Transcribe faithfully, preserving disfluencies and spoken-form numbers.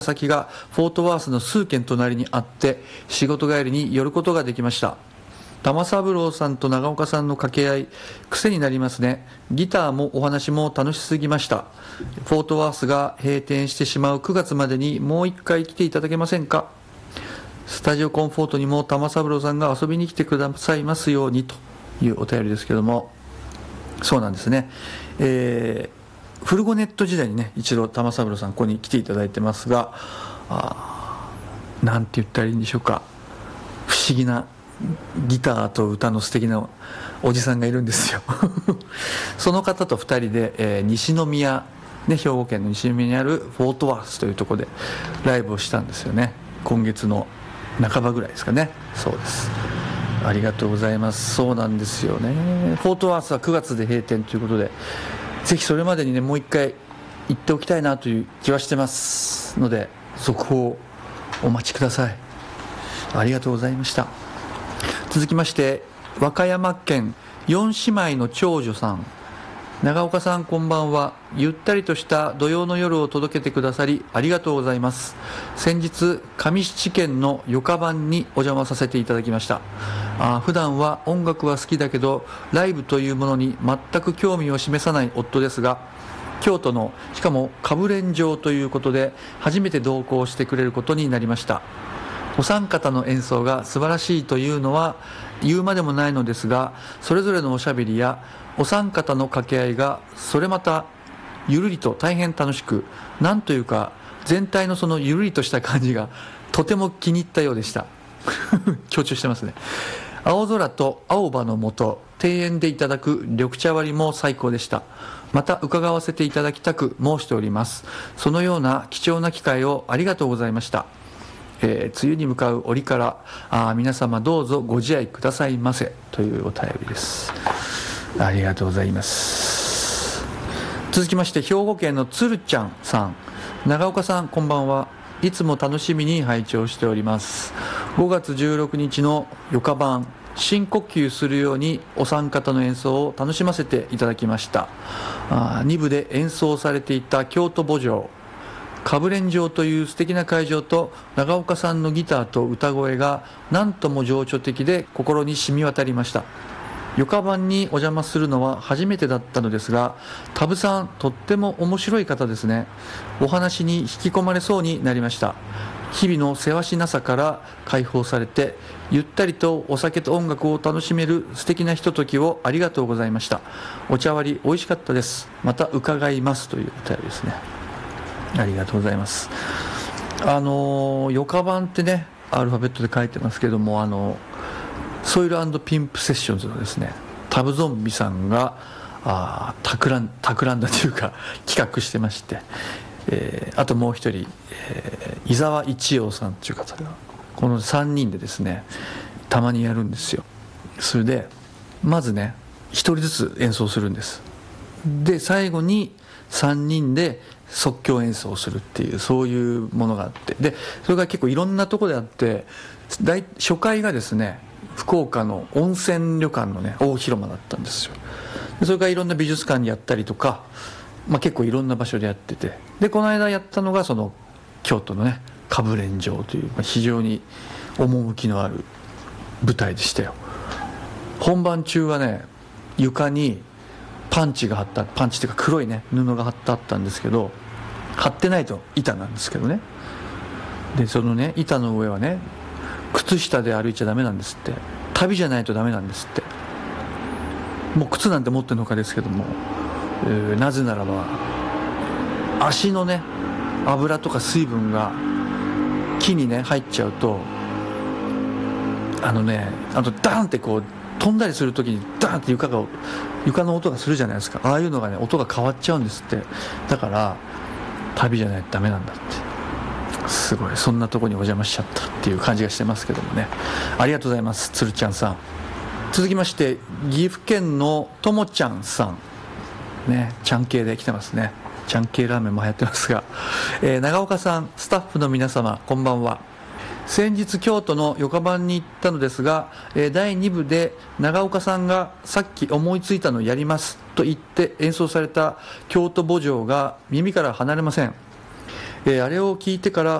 先がフォートワースの数軒隣にあって仕事帰りに寄ることができました。玉三郎さんと長岡さんの掛け合い、癖になりますね。ギターもお話も楽しすぎました。フォートワースが閉店してしまうくがつまでにもう一回来ていただけませんか。スタジオコンフォートにも玉三郎さんが遊びに来てくださいますようにというお便りですけども、そうなんですね、えー、フルゴネット時代にね一度玉三郎さんここに来ていただいてますが、あなんて言ったらいいんでしょうか、不思議なギターと歌の素敵なおじさんがいるんですよその方とふたりで、えー、西宮、ね、兵庫県の西宮にあるフォートワースというところでライブをしたんですよね。今月の半ばぐらいですかね。そうです、ありがとうございます。そうなんですよね。フォートワースはくがつで閉店ということで、ぜひそれまでにねもう一回行っておきたいなという気はしてますので、続報お待ちください。ありがとうございました。続きまして和歌山県四姉妹の長女さん、長岡さんこんばんは。ゆったりとした土曜の夜を届けてくださりありがとうございます。先日上七軒のよかばんにお邪魔させていただきました。あ普段は音楽は好きだけどライブというものに全く興味を示さない夫ですが、京都のしかも歌舞練場ということで初めて同行してくれることになりました。お三方の演奏が素晴らしいというのは言うまでもないのですが、それぞれのおしゃべりやお三方の掛け合いがそれまたゆるりと大変楽しく、なんというか全体のそのゆるりとした感じがとても気に入ったようでした強調してますね。青空と青葉の下、庭園でいただく緑茶割りも最高でした。また伺わせていただきたく申しております。そのような貴重な機会をありがとうございました。えー、梅雨に向かう折からあ皆様どうぞご自愛くださいませというお便りです。ありがとうございます。続きまして兵庫県のつるちゃんさん、長岡さんこんばんは。いつも楽しみに拝聴しております。ごがつじゅうろくにちのよかばん、深呼吸するようにお三方の演奏を楽しませていただきました。あに部で演奏されていた京都慕情歌舞練場という素敵な会場と長岡さんのギターと歌声が何とも情緒的で心に染み渡りました。よかばんにお邪魔するのは初めてだったのですが、タブさんとっても面白い方ですね。お話に引き込まれそうになりました。日々のせわしなさから解放されてゆったりとお酒と音楽を楽しめる素敵なひとときをありがとうございました。お茶割り美味しかったです。また伺いますというお便りですね。ありがとうございます。あのよかばんってねアルファベットで書いてますけども、あのソイル&ピンプセッションズのですねタブゾンビさんがあ企ん企んだというか企画してまして、えー、あともう一人、えー、伊沢一葉さんという方がこのさんにんでですねたまにやるんですよ。それでまずねひとりずつ演奏するんです。で最後にさんにんで即興演奏するっていうそういうものがあって、でそれが結構いろんなところであって、大初回がですね福岡の温泉旅館のね大広間だったんですよ。でそれからいろんな美術館にやったりとか、まあ、結構いろんな場所でやってて、でこの間やったのがその京都のね歌舞練場という、まあ、非常に趣のある舞台でしたよ。本番中はね床にパンチが貼ったパンチっていうか黒いね布が貼ってあったんですけど、貼ってないと板なんですけどね。でそのね板の上はね靴下で歩いちゃダメなんですって。旅じゃないとダメなんですって。もう靴なんて持ってるのかですけども、えー、なぜならば足のね油とか水分が木にね入っちゃうと、あのねあとダーンってこう飛んだりするときにダーンって床が床の音がするじゃないですか。ああいうのがね音が変わっちゃうんですって。だから旅じゃないとダメなんだって。すごいそんなとこにお邪魔しちゃったっていう感じがしてますけどもね。ありがとうございます、つるちゃんさん。続きまして岐阜県のともちゃんさんね、ちゃん系で来てますね。ちゃん系ラーメンも流行ってますが、えー、長岡さん、スタッフの皆様こんばんは。先日京都のよかばんに行ったのですが、えー、だいに部で長岡さんがさっき思いついたのをやりますと言って演奏された京都慕情が耳から離れません。 えーあれを聞いてから